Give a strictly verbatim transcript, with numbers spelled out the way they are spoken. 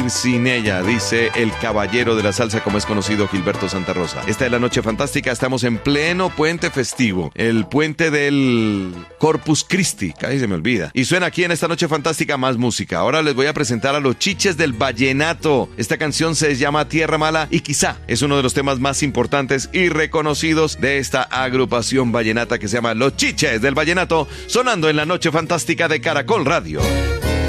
vivir sin ella, dice el caballero de la salsa, como es conocido, Gilberto Santa Rosa. Esta es la noche fantástica, estamos en pleno puente festivo, el puente del Corpus Christi, casi se me olvida. Y suena aquí en esta noche fantástica más música. Ahora les voy a presentar a los Chiches del Vallenato. Esta canción se llama Tierra Mala y quizá es uno de los temas más importantes y reconocidos de esta agrupación vallenata que se llama Los Chiches del Vallenato, sonando en la noche fantástica de Caracol Radio.